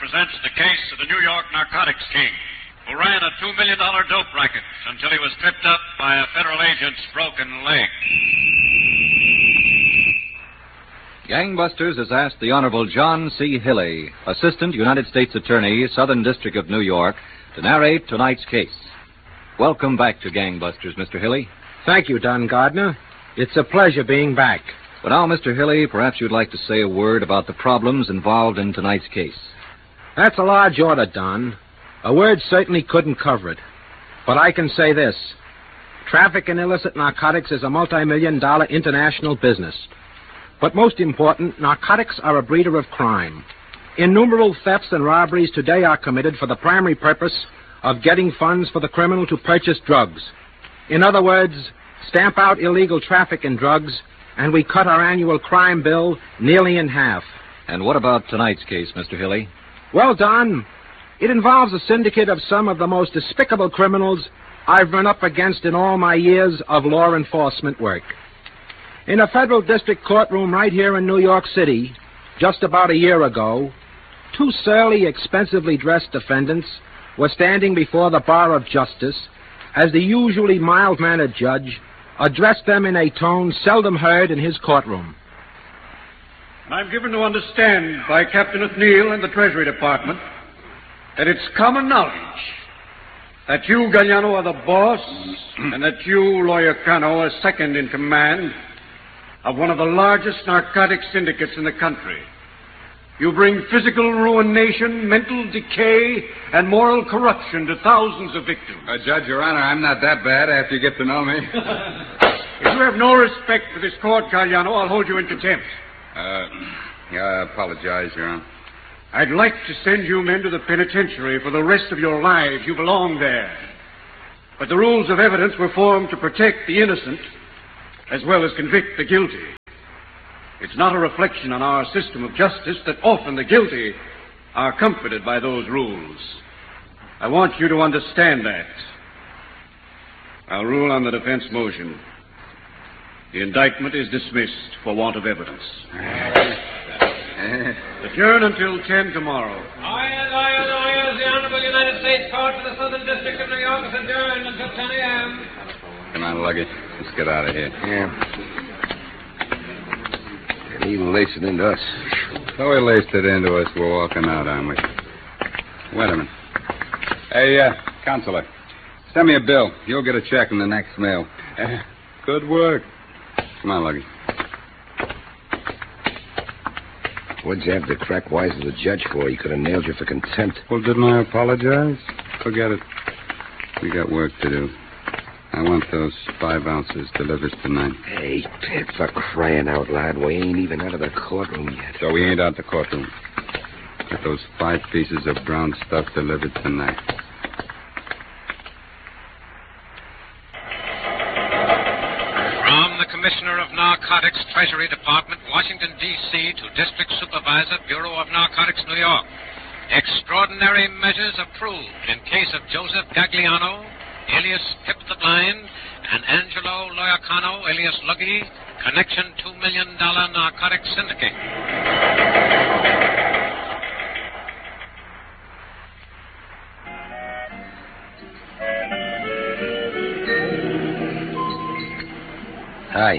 presents the case of the New York narcotics king, who ran a $2 million dope racket until he was tripped up by a federal agent's broken leg. Gangbusters has asked the Honorable John C. Hilley, Assistant United States Attorney, Southern District of New York, to narrate tonight's case. Welcome back to Gangbusters, Mr. Hilley. Thank you, Don Gardner. It's a pleasure being back. But now, Mr. Hilley, perhaps you'd like to say a word about the problems involved in tonight's case. That's a large order, Don. A word certainly couldn't cover it. But I can say this. Traffic in illicit narcotics is a multi-million-dollar international business. But most important, narcotics are a breeder of crime. Innumerable thefts and robberies today are committed for the primary purpose of getting funds for the criminal to purchase drugs. In other words, stamp out illegal traffic in drugs, and we cut our annual crime bill nearly in half. And what about tonight's case, Mr. Hilley? Well, Don, it involves a syndicate of some of the most despicable criminals I've run up against in all my years of law enforcement work. In a federal district courtroom right here in New York City, just about a year ago, two surly, expensively dressed defendants were standing before the bar of justice as the usually mild-mannered judge addressed them in a tone seldom heard in his courtroom. I'm given to understand by Captain O'Neill and the Treasury Department that it's common knowledge that you, Galliano, are the boss and that you, Lawyer Cano, are second in command of one of the largest narcotic syndicates in the country. You bring physical ruination, mental decay, and moral corruption to thousands of victims. Judge, Your Honor, I'm not that bad after you get to know me. If you have no respect for this court, Galliano, I'll hold you in contempt. I apologize, Your Honor. I'd like to send you men to the penitentiary for the rest of your lives. You belong there. But the rules of evidence were formed to protect the innocent as well as convict the guilty. It's not a reflection on our system of justice that often the guilty are comforted by those rules. I want you to understand that. I'll rule on the defense motion. The indictment is dismissed for want of evidence. Adjourn until 10 tomorrow. Lawyers, the Honorable United States Court for the Southern District of New York is adjourned until 10 a.m. Come on, Luggy. Let's get out of here. Yeah. He laced it into us. So he laced it into us. We're walking out, aren't we? Wait a minute. Hey, Counselor, send me a bill. You'll get a check in the next mail. Good work. Come on, Luggy. What'd you have to crack wise to the judge for? He could have nailed you for contempt. Well, didn't I apologize? Forget it. We got work to do. I want those 5 ounces delivered tonight. Hey, Pip, for crying out loud, we ain't even out of the courtroom yet. So we ain't out the courtroom. Get those 5 pieces of brown stuff delivered tonight. From the Commissioner of Narcotics, Treasury Department, Washington, D.C., to District Supervisor, Bureau of Narcotics, New York. Extraordinary measures approved in case of Joseph Gagliano, alias Pip the Blind, and Angelo Loyacano, alias Luggy, connection $2 million narcotics syndicate. Hi.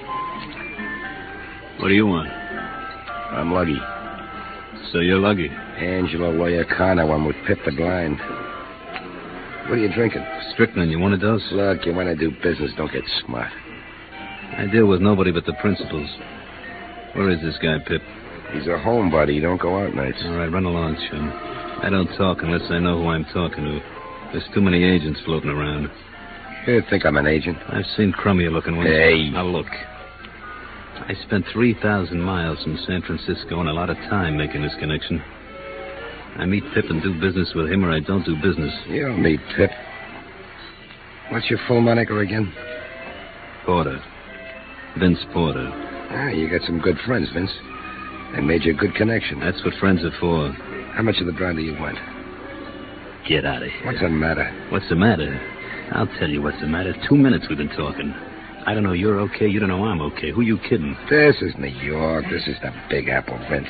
What do you want? I'm Luggy. So you're Luggy? Angelo Loyacano. I'm with Pip the Blind. What are you drinking? Strychnine. You want a dose? Look, you want to do business, don't get smart. I deal with nobody but the principals. Where is this guy, Pip? He's a homebody. He don't go out nights. All right, run along, chum. I don't talk unless I know who I'm talking to. There's too many agents floating around. You think I'm an agent? I've seen crummier-looking ones. Hey. Now, look. I spent 3,000 miles from San Francisco and a lot of time making this connection. I meet Pip and do business with him, or I don't do business. You'll meet Pip. What's your full moniker again? Porter. Vince Porter. Ah, you got some good friends, Vince. They made you a good connection. That's what friends are for. How much of the grind do you want? Get out of here. What's the matter? What's the matter? I'll tell you what's the matter. 2 minutes we've been talking. I don't know you're okay. You don't know I'm okay. Who you kidding? This is New York. This is the Big Apple, Vince.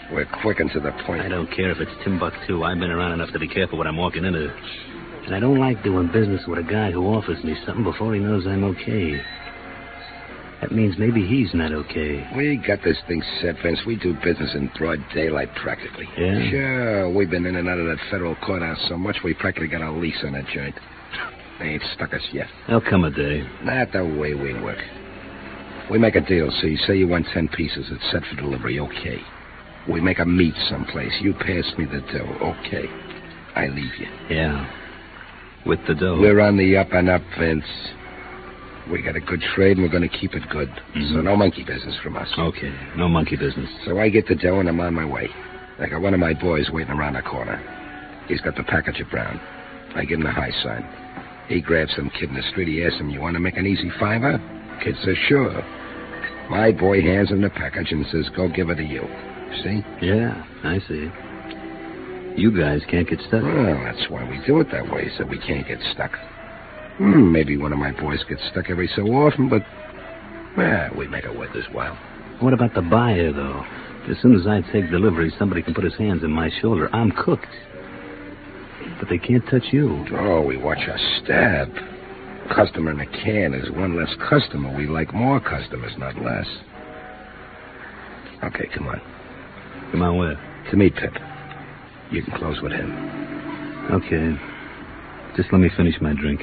We're quick and to the point. I don't care if it's Timbuktu. I've been around enough to be careful what I'm walking into. And I don't like doing business with a guy who offers me something before he knows I'm okay. That means maybe he's not okay. We got this thing set, Vince. We do business in broad daylight practically. Yeah? Sure. We've been in and out of that federal courthouse so much we practically got a lease on that joint. They ain't stuck us yet. There'll come a day. Not the way we work. We make a deal, so you say you want 10 pieces. It's set for delivery. Okay. We make a meet someplace. You pass me the dough. Okay. I leave you. Yeah. With the dough. We're on the up and up, Vince. We got a good trade, and we're going to keep it good. Mm-hmm. So no monkey business from us. Okay. No monkey business. So I get the dough, and I'm on my way. I got one of my boys waiting around the corner. He's got the package of brown. I give him the high sign. He grabs some kid in the street. He asks him, you want to make an easy $5? Kid says, sure. My boy hands him the package and says, go give it to you. See? Yeah, I see. You guys can't get stuck. Well, that's why we do it that way, so we can't get stuck. Maybe one of my boys gets stuck every so often, but, we make it worth his while. What about the buyer, though? As soon as I take delivery, somebody can put his hands on my shoulder. I'm cooked. But they can't touch you. Oh, we watch our stab. Customer in a can is one less customer. We like more customers, not less. Okay, come on. Come on where? To meet Pip. You can close with him. Okay. Just let me finish my drink.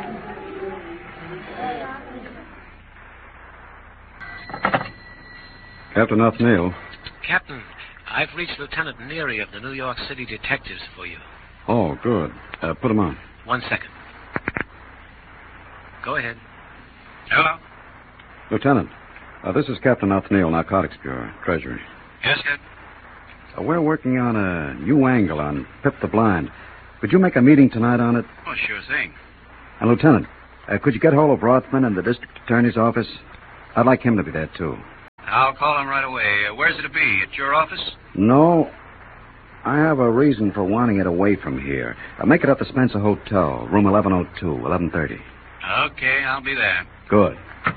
Captain Othniel. Captain, I've reached Lieutenant Neary of the New York City detectives for you. Oh, good. Put him on. 1 second. Go ahead. Hello? Lieutenant, this is Captain Othniel, Narcotics Bureau, Treasury. Yes, Captain? We're working on a new angle on Pip the Blind. Could you make a meeting tonight on it? Oh, sure thing. And, Lieutenant, could you get hold of Rothman in the district attorney's office? I'd like him to be there, too. I'll call him right away. Where's it to be? At your office? No. I have a reason for wanting it away from here. Make it at the Spencer Hotel, room 1102, 1130. Okay, I'll be there. Good.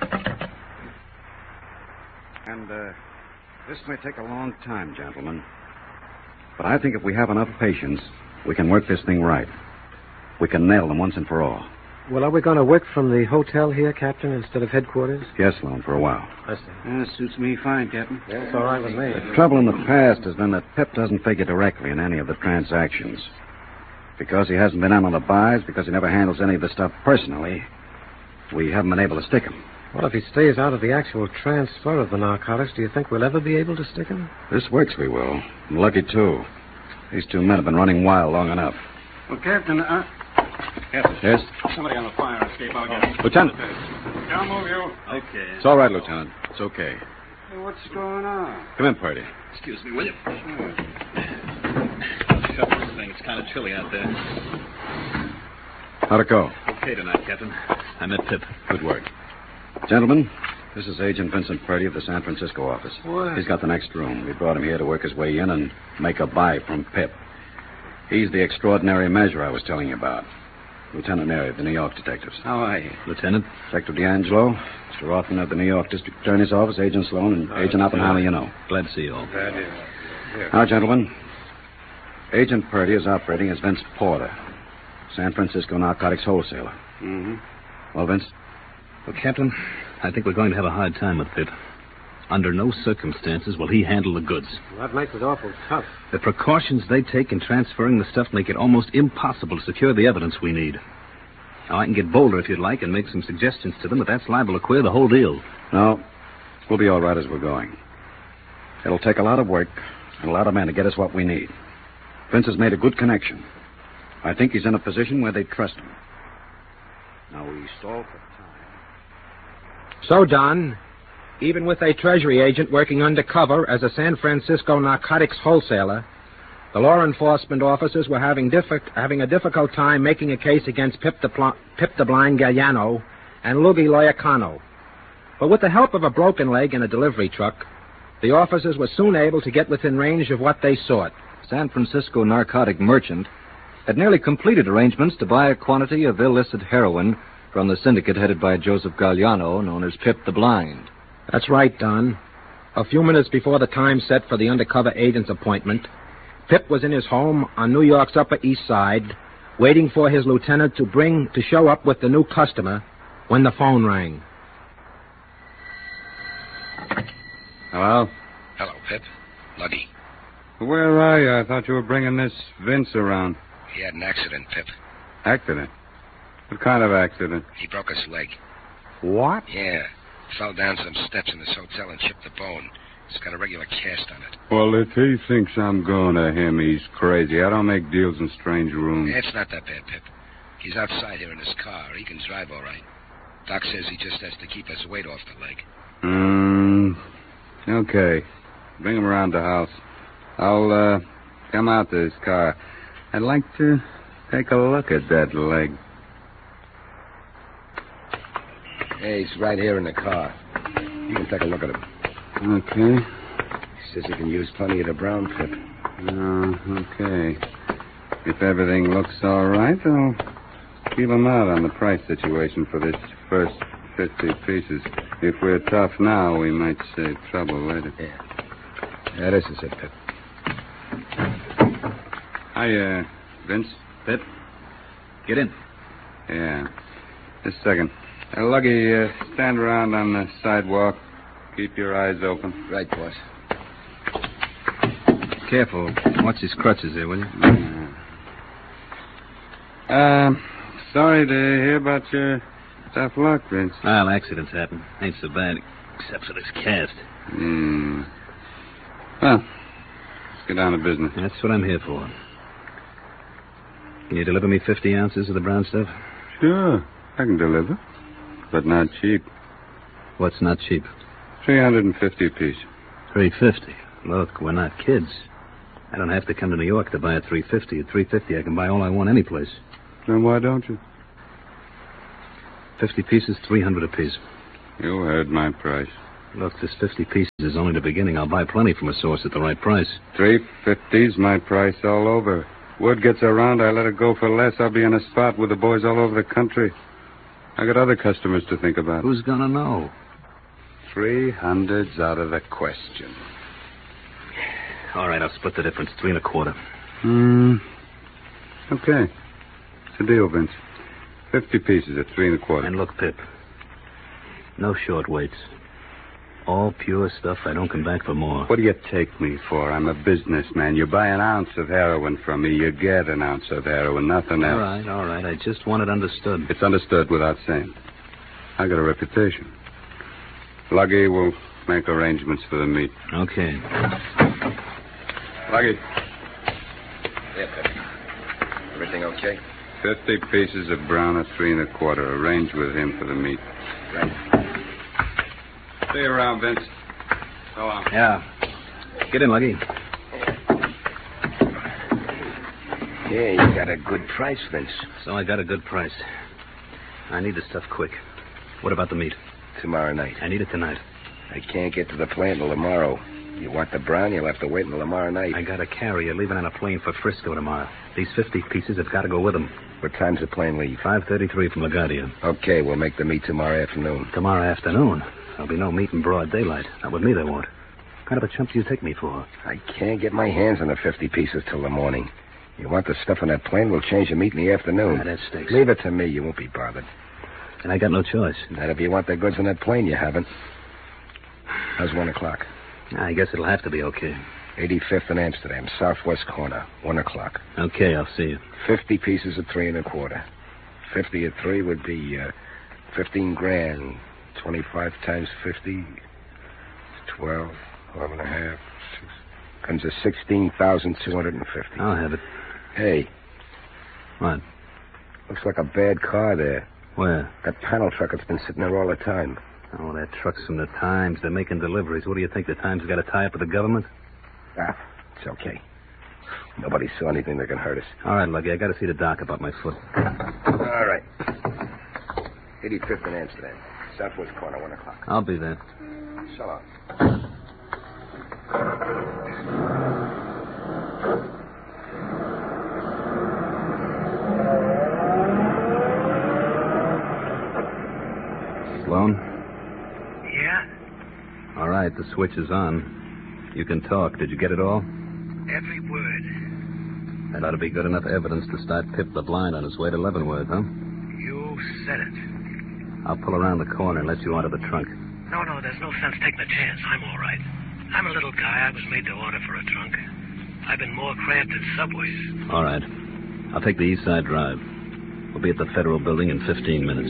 And, this may take a long time, gentlemen. But I think if we have enough patience, we can work this thing right. We can nail them once and for all. Well, are we going to work from the hotel here, Captain, instead of headquarters? Yes, Sloan, for a while. I see. Suits me fine, Captain. Yeah, it's all right with me. The trouble in the past has been that Pip doesn't figure directly in any of the transactions. Because he hasn't been in on the buys, because he never handles any of the stuff personally, we haven't been able to stick him. Well, if he stays out of the actual transfer of the narcotics, do you think we'll ever be able to stick him? This works, we will. I'm lucky, too. These two men have been running wild long enough. Well, Captain, Captain. Yes? Somebody on the fire escape. I'll get him. Lieutenant. I'll move you. Okay. It's all right, Lieutenant. It's okay. Hey, what's going on? Come in, Purdy. Excuse me, will you? Shut this thing. It's kind of chilly out there. How'd it go? Okay tonight, Captain. I met Pip. Good work. Gentlemen, this is Agent Vincent Purdy of the San Francisco office. What? He's got the next room. We brought him here to work his way in and make a buy from Pip. He's the extraordinary measure I was telling you about. Lieutenant Neary of the New York detectives. How are you? Lieutenant? Inspector D'Angelo, Mr. Rothman of the New York District Attorney's Office, Agent Sloan, and Agent Oppenheimer, you know. Glad to see you all. Now, gentlemen, Agent Purdy is operating as Vince Porter, San Francisco narcotics wholesaler. Mm-hmm. Well, Vince? Well, Captain, I think we're going to have a hard time with Pip. Under no circumstances will he handle the goods. Well, that makes it awful tough. The precautions they take in transferring the stuff make it almost impossible to secure the evidence we need. Now, I can get bolder if you'd like and make some suggestions to them, but that's liable to queer the whole deal. No, we'll be all right as we're going. It'll take a lot of work and a lot of men to get us what we need. Vince has made a good connection. I think he's in a position where they trust him. Now, we stall for time. So, Don, even with a Treasury agent working undercover as a San Francisco narcotics wholesaler, the law enforcement officers were having a difficult time making a case against Pip the Blind Galliano and Luigi Loiacano. But with the help of a broken leg and a delivery truck, the officers were soon able to get within range of what they sought. San Francisco narcotic merchant had nearly completed arrangements to buy a quantity of illicit heroin from the syndicate headed by Joseph Galliano, known as Pip the Blind. That's right, Don. A few minutes before the time set for the undercover agent's appointment, Pip was in his home on New York's Upper East Side, waiting for his lieutenant to show up with the new customer when the phone rang. Hello? Hello, Pip. Luggy. Where are you? I thought you were bringing this Vince around. He had an accident, Pip. Accident? What kind of accident? He broke his leg. What? Yeah. Fell down some steps in this hotel and chipped the bone. It's got a regular cast on it. Well, if he thinks I'm going to him, he's crazy. I don't make deals in strange rooms. It's not that bad, Pip. He's outside here in his car. He can drive all right. Doc says he just has to keep his weight off the leg. Okay. Bring him around the house. I'll, come out to his car. I'd like to take a look at that leg. Hey, he's right here in the car. You can take a look at him. Okay. He says he can use plenty of the brown, Pip. Okay. If everything looks all right, I'll keep him out on the price situation for this first 50 pieces. If we're tough now, we might save trouble later. Yeah, this is it, Pip. Hi, Vince. Pip, get in. Yeah. Just a second. Luggy, stand around on the sidewalk. Keep your eyes open. Right, boss. Careful. Watch his crutches there, will you? Sorry to hear about your tough luck, Vince. Well, accidents happen. Ain't so bad, except for this cast. Well, let's get down to business. That's what I'm here for. Can you deliver me 50 ounces of the brown stuff? Sure, I can deliver. But not cheap. What's not cheap? 350 apiece. 350. Look, we're not kids. I don't have to come to New York to buy a 350. At 350, I can buy all I want any place. Then why don't you? 50 pieces, 300 apiece. You heard my price. Look, this 50 pieces is only the beginning. I'll buy plenty from a source at the right price. 350's my price all over. Word gets around, I let it go for less. I'll be in a spot with the boys all over the country. I got other customers to think about. Who's gonna know? 300's out of the question. All right, I'll split the difference. 3 1/4. Okay. It's a deal, Vince. 50 pieces at 3 1/4. And look, Pip. No short waits. All pure stuff. I don't come back for more. What do you take me for? I'm a businessman. You buy an ounce of heroin from me, you get an ounce of heroin, nothing else. All right. I just want it understood. It's understood without saying. I got a reputation. Luggy will make arrangements for the meet. Okay. Luggy. Yeah, Pip. Everything okay? 50 pieces of brown at 3 1/4. Arrange with him for the meet. Right. See you around, Vince. So long. Yeah. Get in, Luggy. Yeah, you got a good price, Vince. So I got a good price. I need the stuff quick. What about the meat? Tomorrow night. I need it tonight. I can't get to the plant till tomorrow. You want the brown, you'll have to wait until tomorrow night. I got a carrier leaving on a plane for Frisco tomorrow. These 50 pieces have got to go with them. What time's the plane leave? 5:33 from LaGuardia. Okay, we'll make the meet tomorrow afternoon. Tomorrow afternoon? There'll be no meat in broad daylight. Not with me, they won't. What kind of a chump do you take me for? I can't get my hands on the 50 pieces till the morning. You want the stuff on that plane, we'll change the meat in the afternoon. That stinks. Leave it to me. You won't be bothered. And I got no choice. Not if you want the goods on that plane, you haven't. How's 1 o'clock? I guess it'll have to be okay. 85th and Amsterdam, southwest corner, 1 o'clock. Okay, I'll see you. 50 pieces at 3 1/4. 50 at 3 would be 15 grand. 25 times 50, 12, 11 and a half. Comes to 16,250. I'll have it. Hey. What? Looks like a bad car there. Where? That panel truck that's been sitting there all the time. Oh, that truck's from the Times. They're making deliveries. What do you think? The Times got a tie-up with the government? Ah, it's okay. Nobody saw anything that can hurt us. All right, Luggy. I got to see the doc about my foot. All right. 85th and Amsterdam. Southwest corner, 1 o'clock. I'll be there. So long. Sloan? Yeah? All right. right, the switch is on. You can talk. Did you get it all? Every word. That ought to be good enough evidence to start Pip the Blind on his way to Leavenworth, huh? You said it. I'll pull around the corner and let you out of the trunk. No, there's no sense taking a chance. I'm all right. I'm a little guy. I was made to order for a trunk. I've been more cramped in subways. All right. I'll take the East Side Drive. We'll be at the Federal Building in 15 minutes.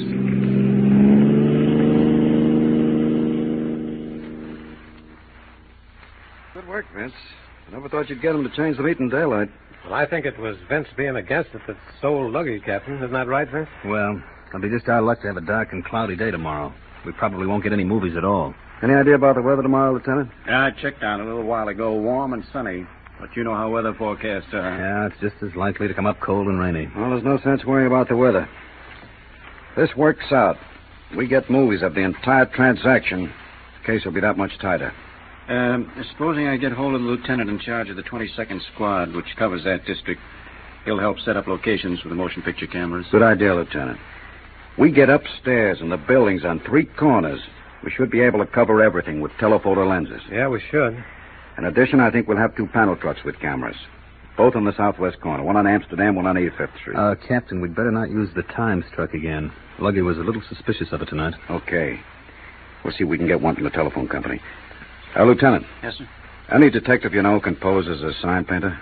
Good work, Vince. I never thought you'd get him to change the meet in daylight. Well, I think it was Vince being against it that sold Luggy, Captain. Isn't that right, Vince? Well, it'll be just our luck to have a dark and cloudy day tomorrow. We probably won't get any movies at all. Any idea about the weather tomorrow, Lieutenant? I checked on it a little while ago. Warm and sunny. But you know how weather forecasts are. Yeah, it's just as likely to come up cold and rainy. Well, there's no sense worrying about the weather. This works out. We get movies of the entire transaction. The case will be that much tighter. Supposing I get hold of the lieutenant in charge of the 22nd Squad, which covers that district, he'll help set up locations for the motion picture cameras. Good idea, Lieutenant. We get upstairs in the buildings on 3 corners. We should be able to cover everything with telephoto lenses. Yeah, we should. In addition, I think we'll have 2 panel trucks with cameras. Both on the southwest corner. One on Amsterdam, one on 85th Street. Captain, we'd better not use the Times truck again. Luggy was a little suspicious of it tonight. Okay. We'll see if we can get one from the telephone company. Lieutenant. Yes, sir? Any detective you know can pose as a sign painter?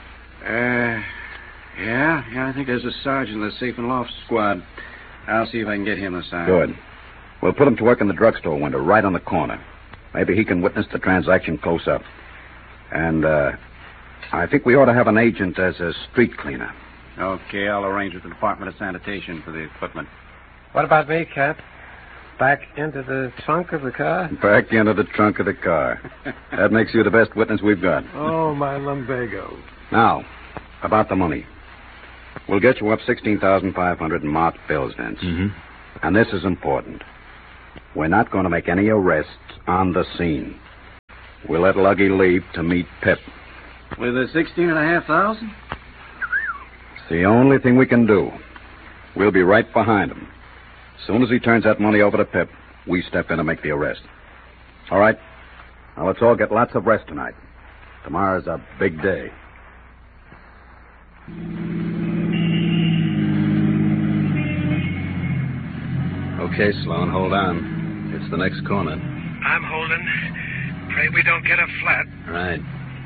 Yeah, I think there's a sergeant in the Safe and Loft Squad. I'll see if I can get him a sign. Good. We'll put him to work in the drugstore window, right on the corner. Maybe he can witness the transaction close up. And, I think we ought to have an agent as a street cleaner. Okay, I'll arrange with the Department of Sanitation for the equipment. What about me, Cap? Back into the trunk of the car? Back into the trunk of the car. That makes you the best witness we've got. Oh, my lumbago. Now, about the money. We'll get you up $16,500 in marked bills, Vince. Mm-hmm. And this is important. We're not going to make any arrests on the scene. We'll let Luggy leave to meet Pip. With the $16,500? It's the only thing we can do. We'll be right behind him. As soon as he turns that money over to Pip, we step in and make the arrest. All right? Now let's all get lots of rest tonight. Tomorrow's a big day. Okay, Sloan, hold on. It's the next corner. I'm holding. Pray we don't get a flat. Right.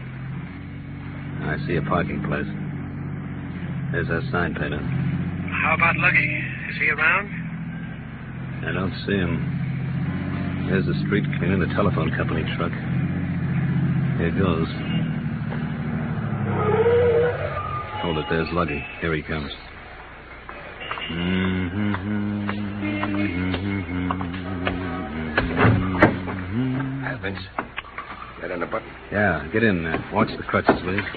I see a parking place. There's our sign painter. How about Luggy? Is he around? I don't see him. There's the street cleaner and the telephone company truck. Here goes. Hold it, there's Luggy. Here he comes. Vince, get on the button. Yeah, get in there. Watch the crutches, will you?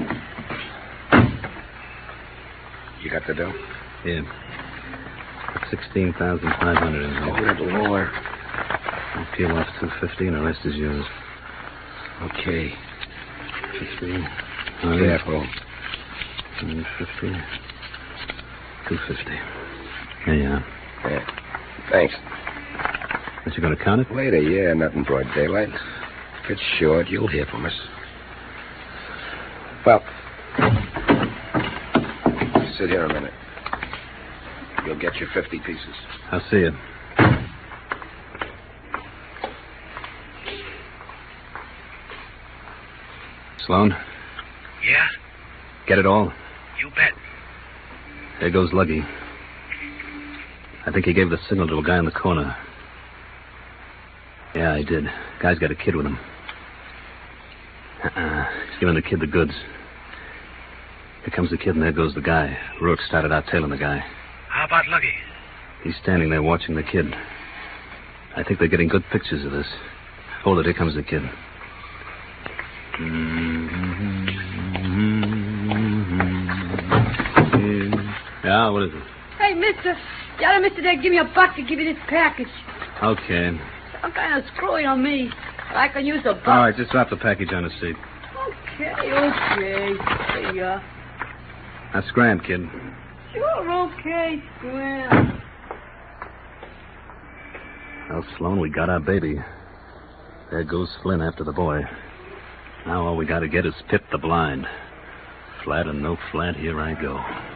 You got the dough? Here. 16,500 in here. Hold it lower. I'll peel off 250 and the rest is yours. Okay. 50. Careful. 150. 250. There you are. Yeah. Thanks. But you going to count it? Later, yeah, not in broad daylight. If it's short, you'll hear from us. Well, sit here a minute. You'll get your 50 pieces. I'll see you. Sloan? Yeah? Get it all? You bet. There goes Luggy. I think he gave the signal to a guy in the corner. Yeah, he did. Guy's got a kid with him. He's giving the kid the goods. Here comes the kid, and there goes the guy. Rourke started out tailing the guy. How about Luggy? He's standing there watching the kid. I think they're getting good pictures of this. Hold it, here comes the kid. Yeah, what is it? Hey, mister. Tell Mr. There, give me $1 to give you this package. Okay. Some kind of screwing on me. I can use $1. All right, just drop the package on the seat. Okay. There you are. Now, scram, kid. Sure, okay, scram. Well, Sloan, we got our baby. There goes Flynn after the boy. Now all we got to get is Pip the blind. Flat and no flat, here I go.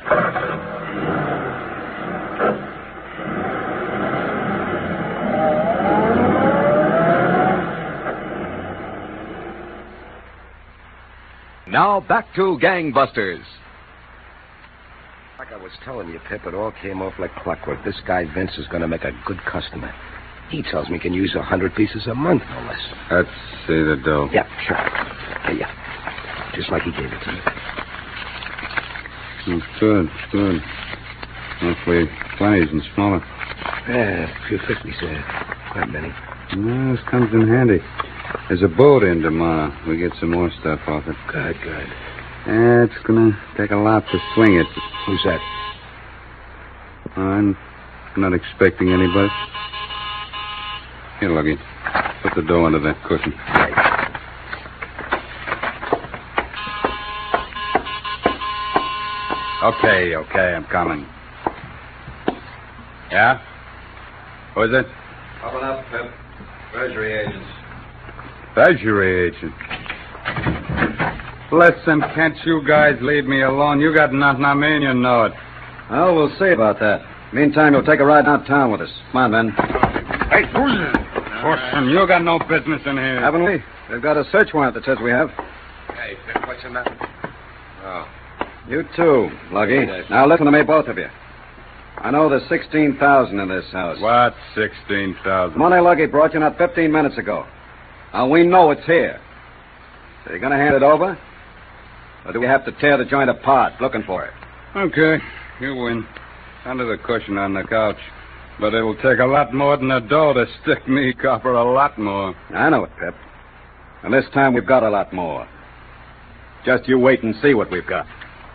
Now back to Gangbusters. Like I was telling you, Pip, it all came off like clockwork. This guy Vince is going to make a good customer. He tells me he can use 100 pieces a month, no less. Let's see the dough. Yeah, sure. Here you. Just like he gave it to me. Good. Mostly 20s and smaller. Yeah, a few 50s there. Not many. No, this comes in handy. There's a boat in tomorrow. We get some more stuff off it. Good. Yeah, it's going to take a lot to swing it. Who's that? I'm not expecting anybody. Here, Lucky. Put the dough under that cushion. Okay, I'm coming. Yeah? Who is it? Open up, Pip. Treasury agents. Treasury agent. Listen, can't you guys leave me alone? You got nothing on me and you know it. Oh, we'll see about that. Meantime, you'll take a ride downtown with us. Come on, men. Hey, Fortune, you got no business in here. Haven't we? They've got a search warrant that says we have. Hey, Pip, what's the matter? Oh. You too, Lucky. Now listen to me, both of you. I know there's $16,000 in this house. What, 16,000? Money Lucky brought you not 15 minutes ago. Now, we know it's here. So you're going to hand it over? Or do we have to tear the joint apart looking for it? Okay, you win. Under the cushion on the couch. But it will take a lot more than a dough to stick me, copper, a lot more. I know it, Pip. And this time we've got a lot more. Just you wait and see what we've got.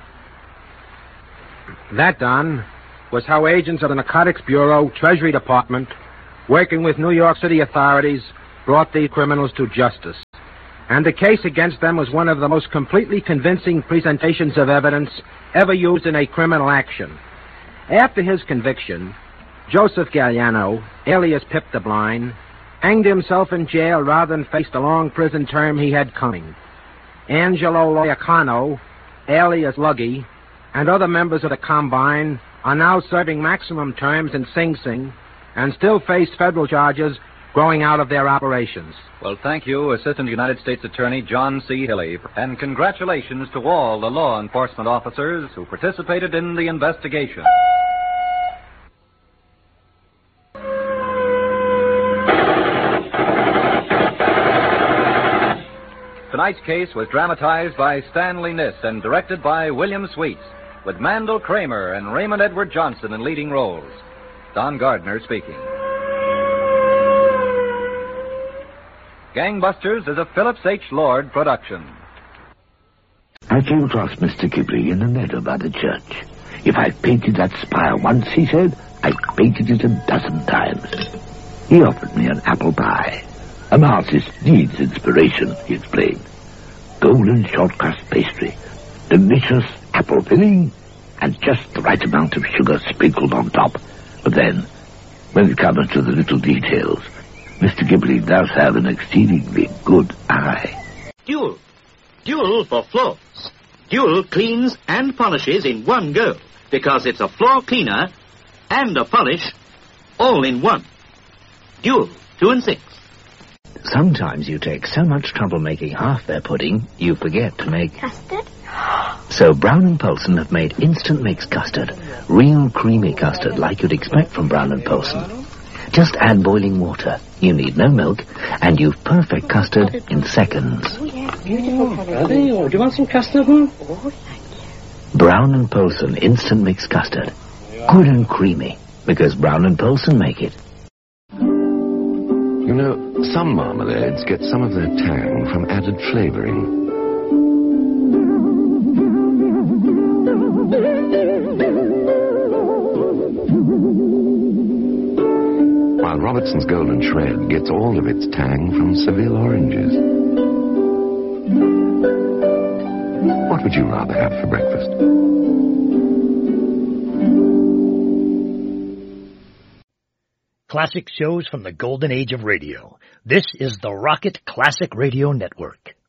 That, Don, was how agents of the Narcotics Bureau, Treasury Department, working with New York City authorities, brought the criminals to justice. And the case against them was one of the most completely convincing presentations of evidence ever used in a criminal action. After his conviction, Joseph Galliano, alias Pip the Blind, hanged himself in jail rather than face the long prison term he had coming. Angelo Loiacano, alias Luggy, and other members of the Combine are now serving maximum terms in Sing Sing and still face federal charges growing out of their operations. Well, thank you, Assistant United States Attorney John C. Hilley, and congratulations to all the law enforcement officers who participated in the investigation. Tonight's case was dramatized by Stanley Niss and directed by William Sweets, with Mandel Kramer and Raymond Edward Johnson in leading roles. Don Gardner speaking. Gangbusters is a Phillips H. Lord production. I came across Mr. Ghibli in the meadow by the church. If I've painted that spire once, he said, I've painted it 12 times. He offered me an apple pie. An artist needs inspiration, he explained. Golden short crust pastry, delicious apple filling, and just the right amount of sugar sprinkled on top. But then, when it comes to the little details, Mr. Ghibli does have an exceedingly good eye. Dual. Dual for floors. Dual cleans and polishes in one go, because it's a floor cleaner and a polish all in one. Dual 2 and 6. Sometimes you take so much trouble making half their pudding, you forget to make... Custard? So Brown & Polson have made instant mix custard. Real creamy custard, like you'd expect from Brown & Polson. Just add boiling water. You need no milk, and you've perfect custard in seconds. Oh, yeah, beautiful. Are they? Oh, do you want some custard, huh? Oh, Brown & Polson instant mix custard. Good and creamy, because Brown & Polson make it. You know, some marmalades get some of their tang from added flavoring. While Robertson's Golden Shred gets all of its tang from Seville oranges. What would you rather have for breakfast? Classic shows from the golden age of radio. This is the Rocket Classic Radio Network.